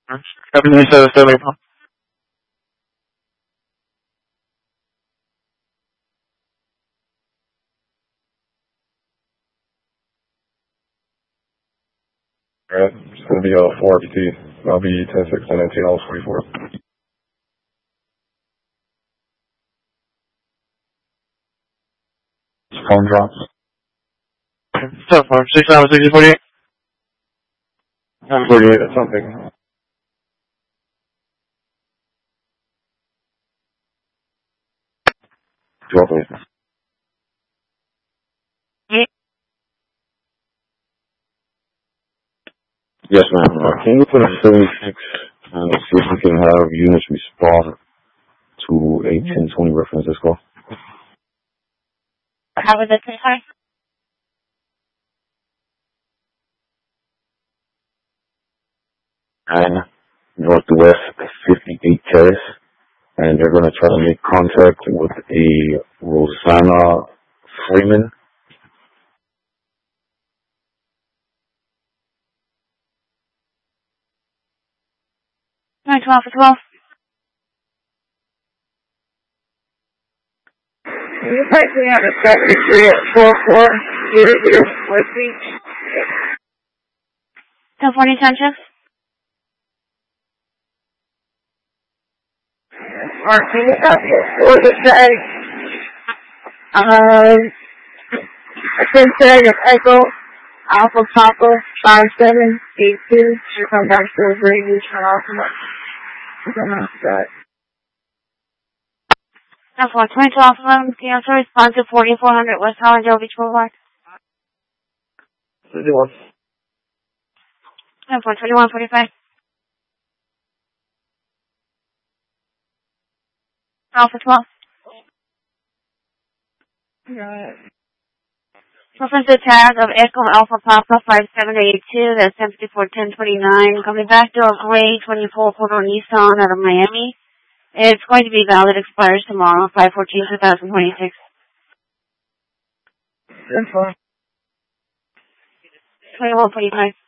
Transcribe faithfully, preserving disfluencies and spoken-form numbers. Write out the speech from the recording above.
Happy New Year, Stanley. Alright, it's going to be uh, four R P T. I'll be ten six, ten nineteen, all forty-four. Phone drops. So far, six hours, sixty, forty-eight. forty-eight, that's something. twelve, please. Yes, ma'am. Uh, can you put a seventy-six and see if we can have units respond to a ten twenty reference this call? How was it, sorry? And Northwest fifty-eight Terrace, and they're going to try to make contact with a Rosanna Freeman. nine twelve for twelve. You might be on a secretary at four four zero zero West Beach. ten forty time check. Marking it up here for the day. Um, Cincinnati of Echo, Alpha Papa, five seven eight two. Should come back to the radio, turn off the Come on, that. That's one twenty twelve eleven. Can you also respond to forty-four hundred West Hollandale Beach Boulevard? fifty-one. That's one twenty-one forty-five. Alpha twelve. Right. Reference to tag of Echo Alpha Papa five seven eight two. That's fifty-four ten twenty-nine. Coming back to a gray twenty-four quarter Nissan out of Miami. It's going to be valid. Expires tomorrow, five fourteen twenty twenty-six. twenty-one forty-five.